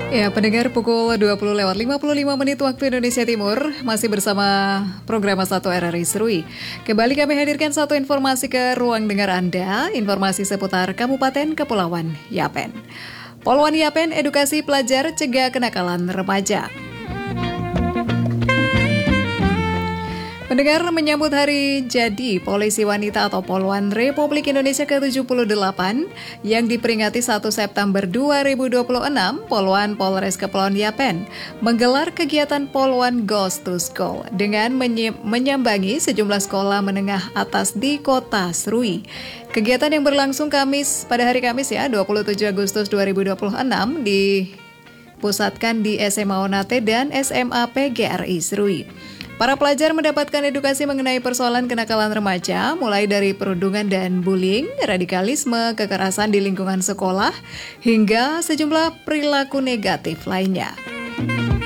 Ya, pendengar pukul 20:55 waktu Indonesia Timur, masih bersama program 1 RRI Serui. Kembali kami hadirkan satu informasi ke ruang dengar Anda, informasi seputar Kabupaten Kepulauan Yapen. Poluan Yapen, edukasi pelajar cegah kenakalan remaja. Pendengar, menyambut hari jadi Polisi Wanita atau Poluan Republik Indonesia ke-78 yang diperingati 1 September 2026, Poluan Polres Kepulauan Yapen menggelar kegiatan Poluan Goes to School dengan menyambangi sejumlah sekolah menengah atas di Kota Serui. Kegiatan yang berlangsung pada hari Kamis 27 Agustus 2026 dipusatkan di SMA Onate dan SMA PGRI Serui. Para pelajar mendapatkan edukasi mengenai persoalan kenakalan remaja, mulai dari perundungan dan bullying, radikalisme, kekerasan di lingkungan sekolah, hingga sejumlah perilaku negatif lainnya.